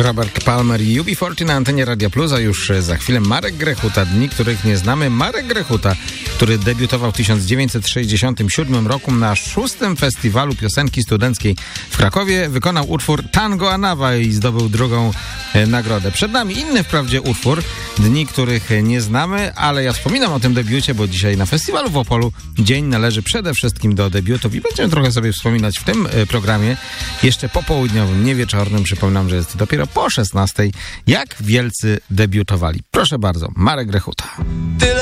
Robert Palmer i UB40 na antenie Radia Plus, a już za chwilę Marek Grechuta, dni, których nie znamy. Marek Grechuta, który debiutował w 1967 roku na 6. Festiwalu Piosenki Studenckiej w Krakowie, wykonał utwór Tango Anawa i zdobył drugą nagrodę. Przed nami inny wprawdzie utwór, dni, których nie znamy, ale ja wspominam o tym debiucie, bo dzisiaj na festiwalu w Opolu dzień należy przede wszystkim do debiutów i będziemy trochę sobie wspominać w tym programie, jeszcze popołudniowym, nie wieczornym. Przypominam, że jest dopiero po 16, jak wielcy debiutowali. Proszę bardzo, Marek Grechuta.